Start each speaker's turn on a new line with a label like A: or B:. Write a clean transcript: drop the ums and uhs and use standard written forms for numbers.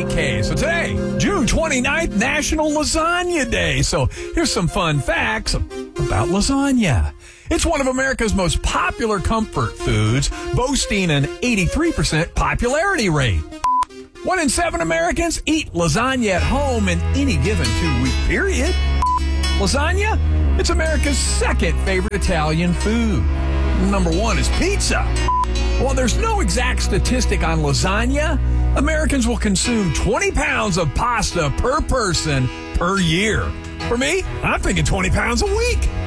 A: K. So today, June 29th, National Lasagna Day. So here's some fun facts about lasagna. It's one of America's most popular comfort foods, boasting an 83% popularity rate. 1 in 7 Americans eat lasagna at home in any given 2-week period. Lasagna, it's America's second favorite Italian food. Number 1 is pizza. While there's no exact statistic on lasagna, Americans will consume 20 pounds of pasta per person per year. For me, I'm thinking 20 pounds a week.